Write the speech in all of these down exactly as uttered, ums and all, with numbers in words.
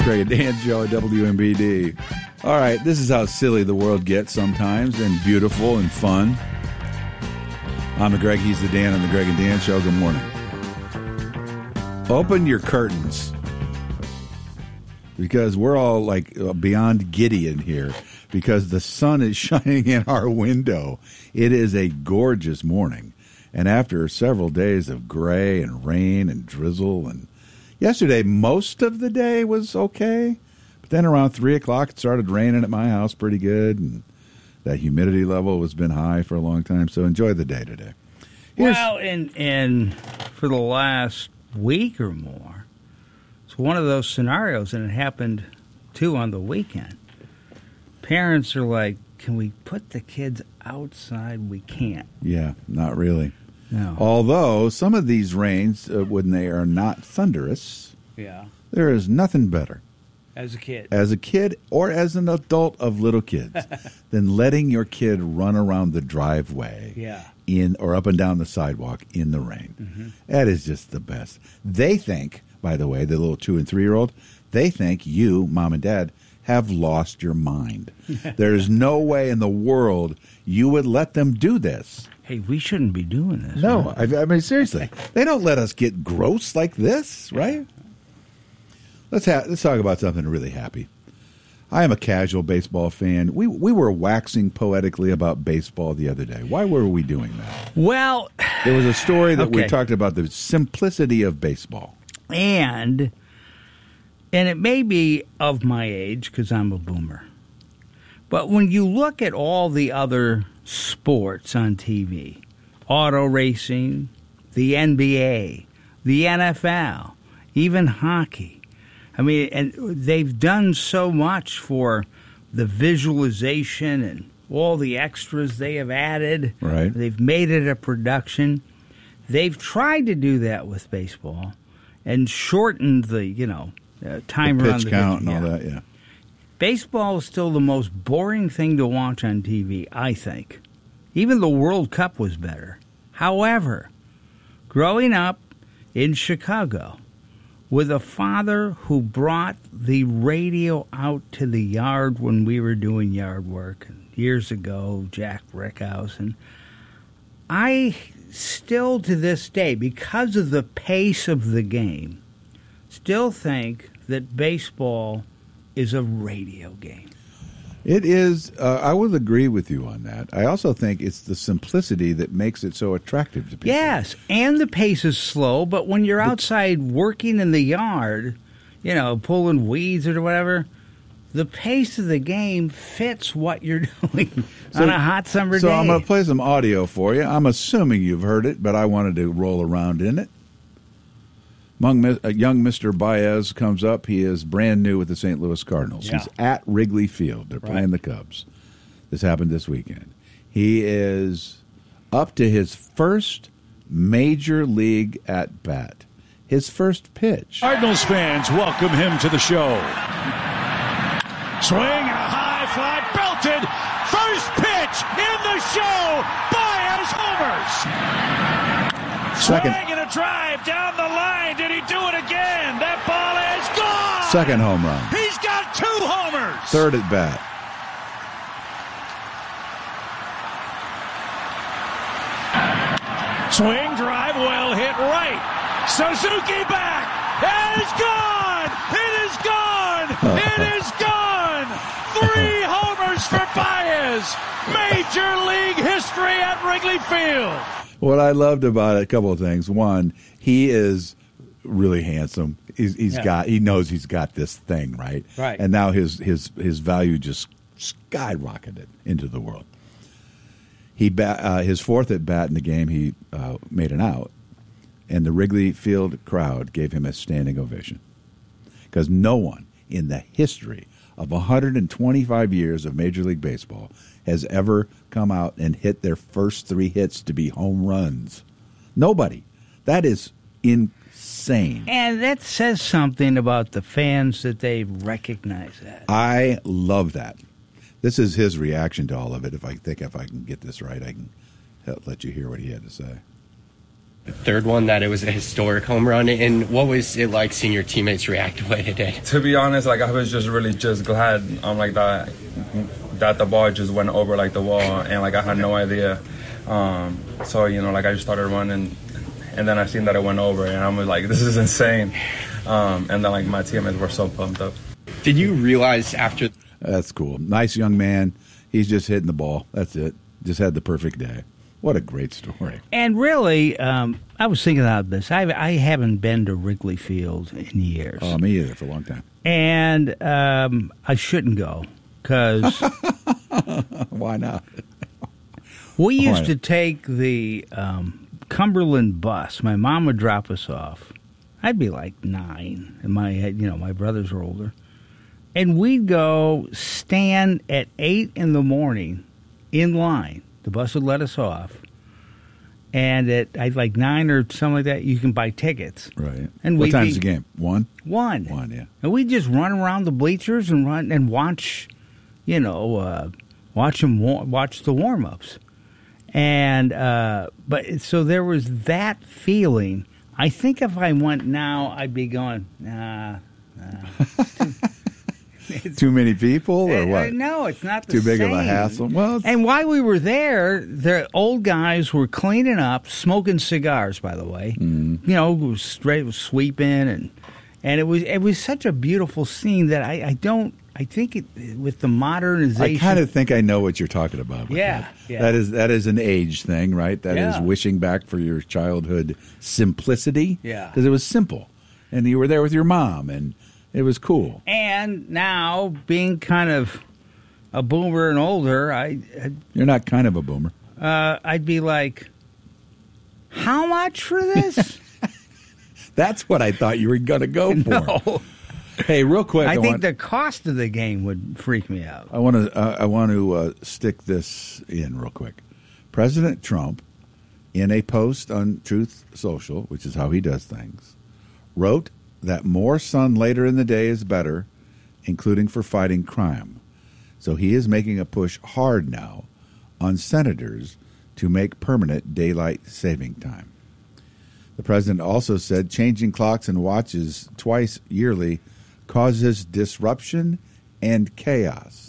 Greg and Dan Show at W M B D. All right, this is how silly the world gets sometimes, and beautiful and fun. I'm the Greg, he's the Dan on the Greg and Dan Show. Good morning. Open your curtains, because we're all like beyond giddy in here, because the sun is shining in our window. It is a gorgeous morning, and after several days of gray and rain and drizzle, and yesterday most of the day was okay, but then around three o'clock it started raining at my house pretty good, and that humidity level has been high for a long time, so enjoy the day today. Here's, well, and, and for the last week or more, it's one of those scenarios, and it happened, too, on the weekend. Parents are like, can we put the kids outside? We can't. Yeah, not really. No. Although some of these rains, uh, when they are not thunderous, yeah, there is nothing better. As a kid. As a kid or as an adult of little kids than letting your kid run around the driveway yeah. in or up and down the sidewalk in the rain. Mm-hmm. That is just the best. They think, by the way, the little two- and three-year-old, they think you, Mom and Dad, have lost your mind. There's no way in the world you would let them do this. Hey, we shouldn't be doing this. No, right? I, I mean, seriously. They don't let us get gross like this, right? Let's ha- let's talk about something really happy. I am a casual baseball fan. We we were waxing poetically about baseball the other day. Why were we doing that? Well, there was a story that okay. we talked about the simplicity of baseball. And, and it may be of my age because I'm a boomer. But when you look at all the other sports on T V, auto racing, the N B A, the N F L, even hockey, I mean, and they've done so much for the visualization and all the extras they have added. Right. They've made it a production. They've tried to do that with baseball and shortened the, you know, uh, timer the on pitch the count pitch. and all yeah. that, yeah. Baseball is still the most boring thing to watch on T V, I think. Even the World Cup was better. However, growing up in Chicago, with a father who brought the radio out to the yard when we were doing yard work years ago, Jack Rickhausen, I still to this day, because of the pace of the game, still think that baseball is a radio game. It is. Uh, I would agree with you on that. I also think it's the simplicity that makes it so attractive to people. Yes, and the pace is slow, but when you're outside working in the yard, you know, pulling weeds or whatever, the pace of the game fits what you're doing so, on a hot summer so day. So I'm going to play some audio for you. I'm assuming you've heard it, but I wanted to roll around in it. Young Mister Baez comes up. He is brand new with the Saint Louis Cardinals. Yeah. He's at Wrigley Field. They're Right. playing the Cubs. This happened this weekend. He is up to his first major league at bat. His first pitch. Cardinals fans welcome him to the show. Swing and a high fly, belted. First pitch in the show. Baez homers. Second. Swing and a drive down the line. Did he do it again? That ball is gone. Second home run. He's got two homers. Third at bat. Swing, drive, well hit right. Suzuki back. It is gone. It is gone. It is gone. Three homers for Baez. Major league history at Wrigley Field. What I loved about it, a couple of things. One, he is really handsome. He's, he's Yeah. got, he knows he's got this thing, right? Right. And now his his his value just skyrocketed into the world. He bat, uh, his fourth at bat in the game, he uh, made an out, and the Wrigley Field crowd gave him a standing ovation, because no one in the history of one hundred twenty-five years of Major League Baseball has ever come out and hit their first three hits to be home runs. Nobody. That is insane. And that says something about the fans that they recognize that. I love that. This is his reaction to all of it. If I think if I can get this right, I can let you hear what he had to say. Third one, that it was a historic home run. And what was it like seeing your teammates react the way they did? To be honest, like I was just really just glad um like that that the ball just went over like the wall, and like I had no idea. Um, so you know, like I just started running, and then I seen that it went over, and I was like, this is insane. Um, and then like my teammates were so pumped up. Did you realize after? That's cool. Nice young man. He's just hitting the ball. That's it. Just had the perfect day. What a great story. And really, um, I was thinking about this. I, I haven't been to Wrigley Field in years. Oh, me either, for a long time. And um, I shouldn't go because why not? we used Why? to take the um, Cumberland bus. My mom would drop us off. I'd be like nine, and my you know my brothers are older, and we'd go stand at eight in the morning in line. The bus would let us off, and at I'd like nine or something like that, you can buy tickets. Right. And what we'd time's be- the game? One? One. One, yeah. And we'd just run around the bleachers and run and watch, you know, uh, watch them wa- watch the warm ups, and uh, but so there was that feeling. I think if I went now, I'd be going, nah. nah. It's Too many people or Uh, what? No, it's not the Too big of a same. hassle? Well, it's- and while we were there, the old guys were cleaning up, smoking cigars. By the way, Mm. you know, was straight was sweeping, and and it was it was such a beautiful scene that I, I don't I think it with the modernization. I kind of think I know what you're talking about. with Yeah, that. yeah. That is that is an age thing, right? That is Yeah. wishing back for your childhood simplicity. Yeah. because it was simple, and you were there with your mom, and it was cool. And now being kind of a boomer and older, I You're not kind of a boomer. uh, I'd be like, how much for this? That's what I thought you were going to go for. No. Hey, real quick, I I, think want, the cost of the game would freak me out. I want to uh, I want to uh, stick this in real quick. President Trump, in a post on Truth Social, which is how he does things, wrote that more sun later in the day is better, including for fighting crime. So he is making a push hard now on senators to make permanent daylight saving time. The president also said changing clocks and watches twice yearly causes disruption and chaos.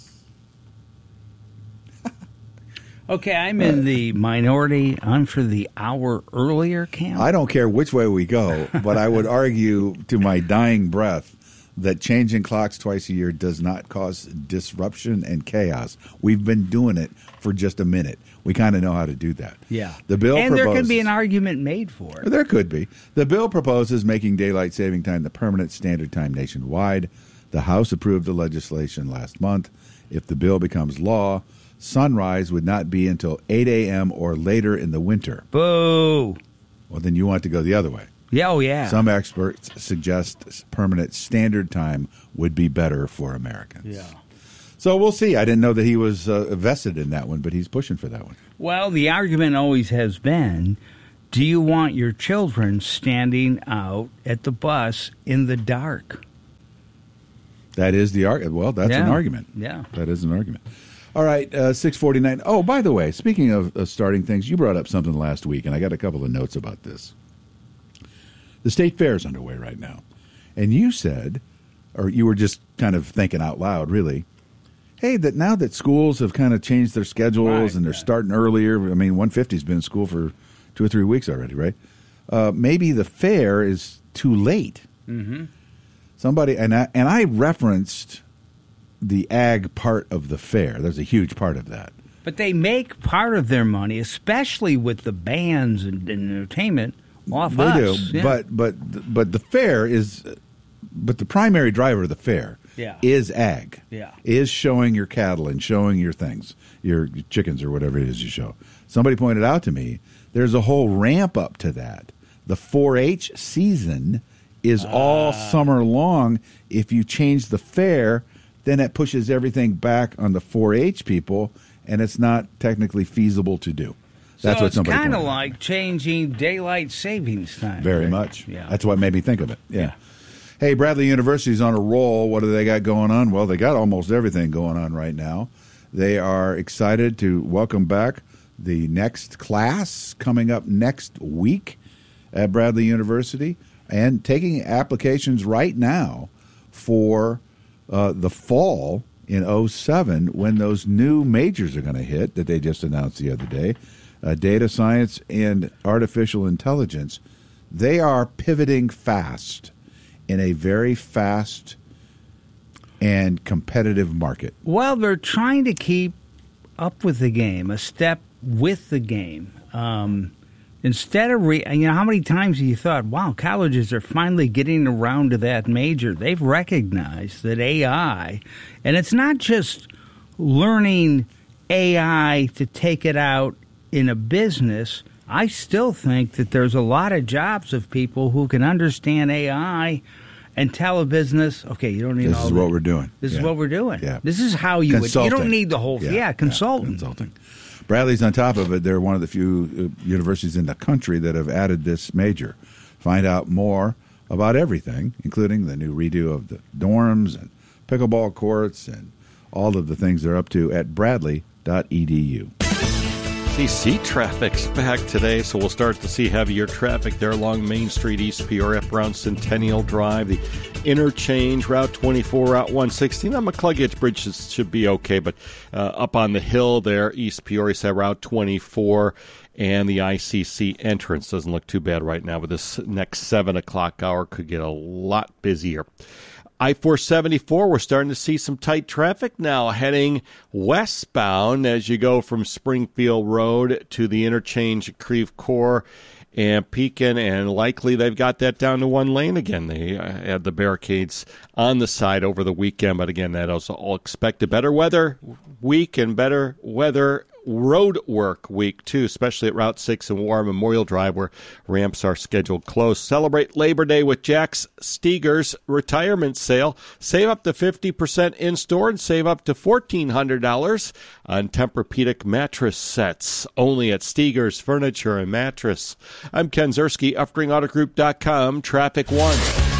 Okay, I'm in the minority. I'm for the hour earlier camp. I don't care which way we go, but I would argue to my dying breath that changing clocks twice a year does not cause disruption and chaos. We've been doing it for just a minute. We kind of know how to do that. Yeah. The bill and proposes, there could be an argument made for it. There could be. The bill proposes making daylight saving time the permanent standard time nationwide. The House approved the legislation last month. If the bill becomes law, sunrise would not be until eight a.m. or later in the winter. Boo. Well, then you want to go the other way. Yeah, oh, yeah. Some experts suggest permanent standard time would be better for Americans. Yeah. So we'll see. I didn't know that he was uh, vested in that one, but he's pushing for that one. Well, the argument always has been, do you want your children standing out at the bus in the dark? That is the argument. Well, that's Yeah. an argument. Yeah. That is an argument. All right, uh, six forty-nine. Oh, by the way, speaking of uh, starting things, you brought up something last week, and I got a couple of notes about this. The state fair is underway right now. And you said, or you were just kind of thinking out loud, really, hey, that now that schools have kind of changed their schedules Right, and they're yeah. starting earlier, I mean, one fifty's been in school for two or three weeks already, right? Uh, maybe the fair is too late. Mm-hmm. Somebody, and I, and I referenced the ag part of the fair. There's a huge part of that. But they make part of their money, especially with the bands and, and entertainment, off They us. do, Yeah. but but but the fair is, but the primary driver of the fair Yeah. is ag. Yeah. Is showing your cattle and showing your things, your chickens or whatever it is you show. Somebody pointed out to me there's a whole ramp up to that. The four H season is all summer long. If you change the fair, then it pushes everything back on the four H people, and it's not technically feasible to do. That's so what it's somebody kind of pointed out. like changing daylight savings time. Very right? much. Yeah. That's what made me think of it. Yeah. Yeah. Hey, Bradley University's on a roll. What do they got going on? Well, they got almost everything going on right now. They are excited to welcome back the next class coming up next week. at Bradley University and taking applications right now for uh, the fall in oh seven when those new majors are going to hit that they just announced the other day, uh, data science and artificial intelligence. They are pivoting fast in a very fast and competitive market. Well, they're trying to keep up with the game, a step with the game. Um, instead of, re- you know, how many times have you thought, wow, colleges are finally getting around to that major? They've recognized that A I, and it's not just learning A I to take it out in a business. I still think that there's a lot of jobs of people who can understand A I and tell a business, okay, you don't need this all is that. what we're doing. This yeah. is what we're doing. Yeah. This is how you would. You don't need the whole. Yeah, yeah consulting. Yeah, consulting. Bradley's on top of it. They're one of the few uh, universities in the country that have added this major. Find out more about everything, including the new redo of the dorms and pickleball courts and all of the things they're up to at bradley dot e d u. C C traffic's back today, so we'll start to see heavier traffic there along Main Street, East Peoria, up around Centennial Drive, the interchange, Route twenty-four, Route one sixteen. On McCluggage Bridge should be okay, but uh, up on the hill there, East Peoria, say Route twenty-four, and the I C C entrance doesn't look too bad right now, but this next seven o'clock hour could get a lot busier. I four seventy-four, we're starting to see some tight traffic now heading westbound as you go from Springfield Road to the interchange at Creve Coeur and Pekin, and likely they've got that down to one lane again. They uh, had the barricades on the side over the weekend, but again, that was all expected. Better weather week and better weather road work week, too, especially at Route six and War Memorial Drive, where ramps are scheduled closed. Celebrate Labor Day with Jack's Steger's retirement sale. Save up to fifty percent in-store and save up to fourteen hundred dollars on Tempur-Pedic mattress sets, only at Steger's Furniture and Mattress. I'm Ken Zerski, Uftring Auto Group dot com, Traffic One.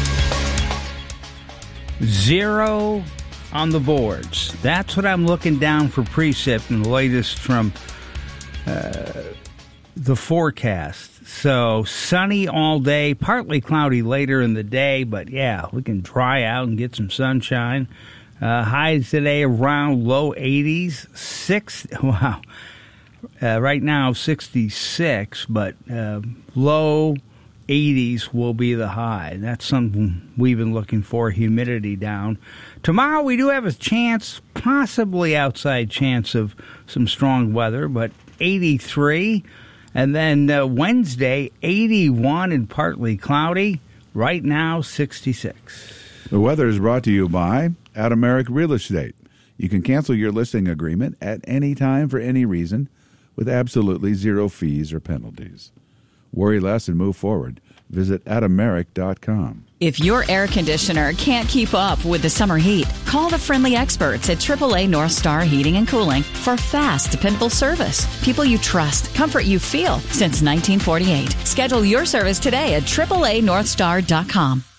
Zero on the boards. That's what I'm looking down for precip in the latest from uh, the forecast. So sunny all day, partly cloudy later in the day, but yeah, we can dry out and get some sunshine. Uh, highs today around low eighties, six. Wow, uh, right now sixty-six, but uh, low eighties will be the high. That's something we've been looking for, humidity down. Tomorrow we do have a chance, possibly outside chance of some strong weather, but eighty-three. And then uh, Wednesday, eighty-one and partly cloudy. Right now, sixty-six. The weather is brought to you by Adameric Real Estate. You can cancel your listing agreement at any time for any reason with absolutely zero fees or penalties. Worry less and move forward. Visit adameric dot com. If your air conditioner can't keep up with the summer heat, call the friendly experts at triple A North Star Heating and Cooling for fast, dependable service. People you trust, comfort you feel since nineteen forty-eight. Schedule your service today at triple A north star dot com.